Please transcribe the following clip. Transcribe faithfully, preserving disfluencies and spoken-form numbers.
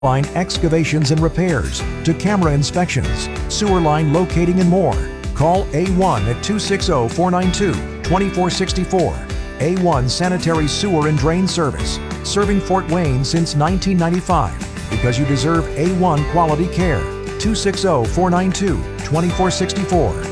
line excavations and repairs to camera inspections, sewer line locating, and more. Call A one at two six zero, four nine two, two four six four. A one Sanitary Sewer and Drain Service, serving Fort Wayne since nineteen ninety-five, because you deserve A one quality care. two six zero, four nine two, two four six four.